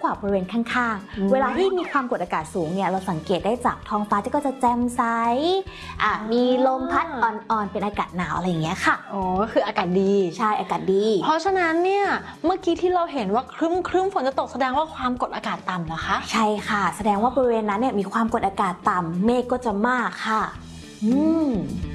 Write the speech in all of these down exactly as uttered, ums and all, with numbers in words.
กับบริเวณข้างๆเวลาที่มีความกดอากาศสูงเนี่ยเราสังเกตได้จากท้องฟ้าที่ก็จะแจ่มใสอ่ะมีลมพัดอ่อนๆเป็นอากาศหนาวอะไรอย่างเงี้ยค่ะอ๋อก็คืออากาศดีใช่อากาศดีเพราะฉะนั้นเนี่ยเมื่อกี้ที่เราเห็นว่าครึ้มครึ้มฝนจะตกแสดงว่าความกดอากาศต่ำเหรอคะใช่ค่ะแสดงว่าบริเวณนั้นเนี่ยมีความกดอากาศต่ำเมฆก็จะมากค่ะอืม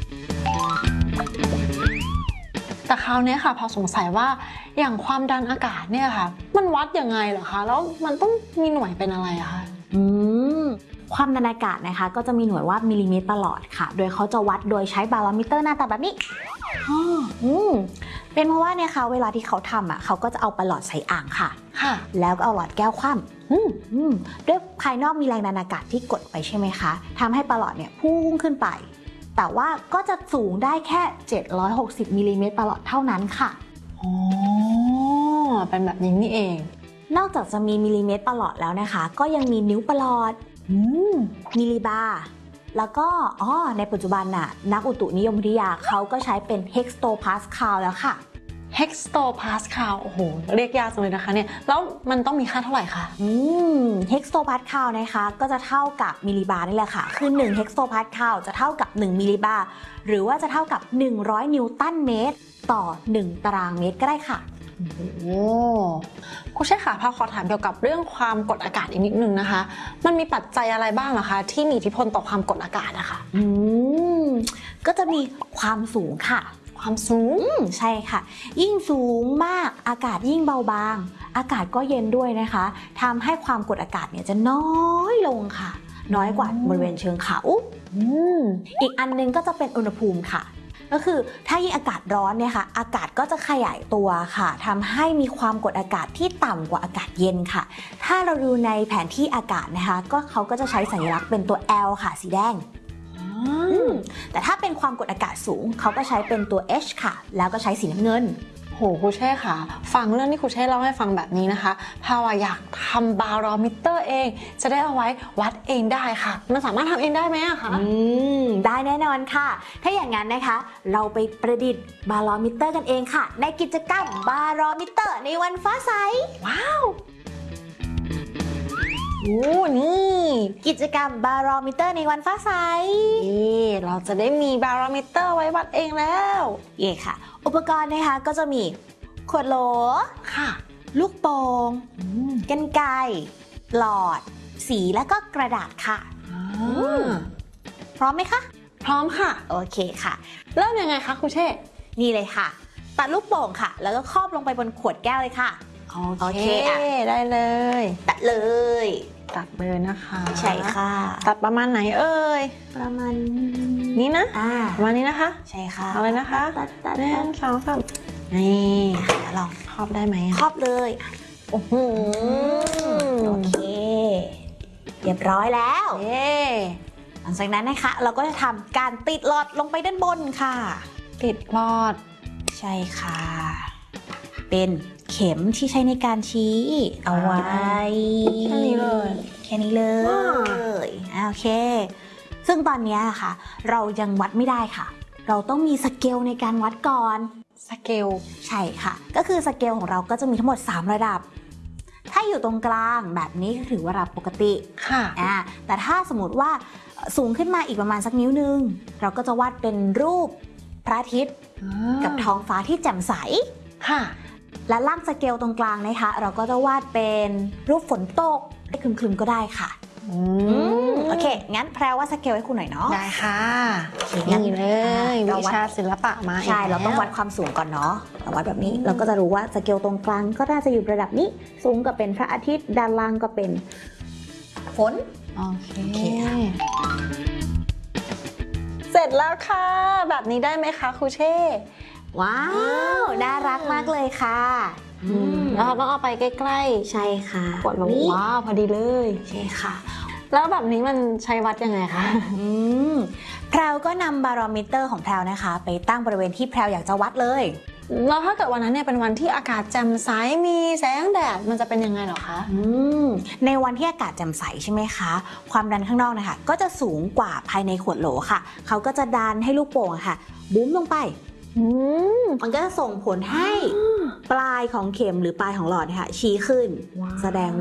แต่คราวนี้ค่ะพอสงสัยว่าอย่างความดันอากาศเนี่ยค่ะมันวัดยังไงเหรอคะแล้วมันต้องมีหน่วยเป็นอะไรอะคะอืมความดันอากาศนะคะก็จะมีหน่วยว่ามิลลิเมตรประหลอดค่ะโดยเขาจะวัดโดยใช้บาโรมิเตอร์หน้าตาแบบนี้อืมเป็นเพราะว่าเนี่ยค่ะเวลาที่เขาทำอ่ะเขาก็จะเอาประหลอดใส่อ่างค่ะค่ะแล้วก็เอาหลอดแก้วคว่ำอืมอืมด้วยภายนอกมีแรงดันอากาศที่กดไปใช่ไหมคะทำให้ประหลอดเนี่ยพุ่งขึ้นไปแต่ว่าก็จะสูงได้แค่เจ็ดร้อยหกสิบมิลลิเมตรประหลอดเท่านั้นค่ะอ๋อเป็นแบบนี้นี่เองนอกจากจะมีมิลลิเมตรประหลอดแล้วนะคะก็ยังมีนิ้วประหลอดมิลลิบาร์แล้วก็อ๋อในปัจจุบันน่ะนักอุตุนิยมวิทยาเขาก็ใช้เป็นเฮกโตพาสคาลแล้วค่ะเฮกโตพาสคาลโอ้โหเรียกยากจังเลยนะคะเนี่ยแล้วมันต้องมีค่าเท่าไหร่คะอืมเฮกโตพาสคาลนะคะก็จะเท่ากับมิลลิบาร์นี่แหละค่ะคือหนึ่งเฮกโตพาสคาลจะเท่ากับหนึ่งมิลลิบาร์หรือว่าจะเท่ากับหนึ่งร้อยนิวตันเมตรต่อหนึ่งตารางเมตรก็ได้ค่ะโอ้ครูเชษค่ะพอขอถามเกี่ยวกับเรื่องความกดอากาศอีกนิดนึงนะคะมันมีปัจจัยอะไรบ้างเหรอคะที่มีอิทธิพลต่อความกดอากาศนะคะอืมก็จะมีความสูงค่ะความสูงใช่ค่ะยิ่งสูงมากอากาศยิ่งเบาบางอากาศก็เย็นด้วยนะคะทำให้ความกดอากาศเนี่ยจะน้อยลงค่ะน้อยกว่าบริเวณเชิงเขาอีกอันนึงก็จะเป็นอุณหภูมิค่ะก็คือถ้ายิ่งอากาศร้อนเนี่ยค่ะอากาศก็จะขยายตัวค่ะทำให้มีความกดอากาศที่ต่ำกว่าอากาศเย็นค่ะถ้าเราดูในแผนที่อากาศนะคะก็เขาก็จะใช้สัญลักษณ์เป็นตัว L ค่ะสีแดงแต่ถ้าเป็นความกดอากาศสูงเขาก็ใช้เป็นตัว H ค่ะแล้วก็ใช้สีน้ำเงินโหครูเช่ค่ะฟังเรื่องที่ครูเช่เล่าให้ฟังแบบนี้นะคะพาวอยากทำบาโรมิเตอร์เองจะได้เอาไว้วัดเองได้ค่ะมันสามารถทำเองได้ไหมอะคะอืมได้แน่นอนค่ะถ้าอย่างนั้นนะคะเราไปประดิษฐ์บาโรมิเตอร์กันเองค่ะในกิจกรรมบาโรมิเตอร์ในวันฟ้าใสว้าวโอ้นี่กิจกรรมบาโรมิเตอร์ในวันฟ้าใสนี่เราจะได้มีบาโรมิเตอร์ไว้วัดเองแล้วเย่ค่ะอุปกรณ์นะคะก็จะมีขวดโหลค่ะลูกโป่งกรรไกรหลอดสีและก็กระดาษค่ะพร้อมไหมคะพร้อมค่ะโอเคค่ะเริ่มยังไงคะครูเช่นี่เลยค่ะตัดลูกโป่งค่ะแล้วก็ครอบลงไปบนขวดแก้วเลยค่ะโอเคได้เลยตัดเลยตัดเลยนะคะใช่ค่ะตัดประมาณไหนเอ่ยประมาณนี้นะอ่าประมาณนี้นะคะใช่ค่ะเอาเลยนะคะตัดตัดหนึ่งสองสามนี่ลองครอบได้ไหมครอบเลยโอ้โหโอเคเรียบร้อยแล้วเย้หลังจากนั้นนะคะเราก็จะทำการติดหลอดลงไปด้านบนค่ะติดหลอดใช่ค่ะเป็นเข็มที่ใช้ในการชี้เอาไว้แค่นี้เลยแค่นี้เลยโอเคซึ่งตอนนี้ค่ะเรายังวัดไม่ได้ค่ะเราต้องมีสเกลในการวัดก่อนสเกลใช่ค่ะก็คือสเกลของเราก็จะมีทั้งหมดสามระดับถ้าอยู่ตรงกลางแบบนี้ก็ถือว่าระดับปกติค่ะอ่าแต่ถ้าสมมติว่าสูงขึ้นมาอีกประมาณสักนิ้วนึงเราก็จะวาดเป็นรูปพระอาทิตย์กับท้องฟ้าที่แจ่มใสค่ะและล่างสเกลตรงกลางนะคะเราก็จะวาดเป็นรูปฝนตกได้คลึมๆก็ได้ค่ะโอเคงั้นแพรว่าสเกลให้คุณหน่อยเนาะได้ค่ะนี่เลยวิชาศิลปะมาใช่เราต้องวัดความสูงก่อนเนาะเราวัดแบบนี้เราก็จะรู้ว่าสเกลตรงกลางก็น่าจะอยู่ระดับนี้สูงก็เป็นพระอาทิตย์ด้านล่างก็เป็นฝนโอเคเสร็จแล้วค่ะแบบนี้ได้ไหมคะครูเช่ว้าวน่ารักมากเลยค่ะแล้วเราต้องเอาไปใกล้ๆใช่ค่ะกดลงว้าวพอดีเลยใช่ค่ะแล้วแบบนี้มันใช้วัดยังไงคะอืมแพรวก็นำบาโรมิเตอร์ของแพรวนะคะไปตั้งบริเวณที่แพรวอยากจะวัดเลยแล้วถ้าเกิดวันนั้นเนี่ยเป็นวันที่อากาศแจ่มใสมีแสงแดดมันจะเป็นยังไงหรอคะอืมในวันที่อากาศแจ่มใสใช่ไหมคะความดันข้างนอกนะคะก็จะสูงกว่าภายในขวดโหลค่ะเขาก็จะดันให้ลูกโป่งค่ะบุ้มลงไปมันก็จะส่งผลให้ปลายของเข็มหรือปลายของหลอดค่ะชี้ขึ้นแสดง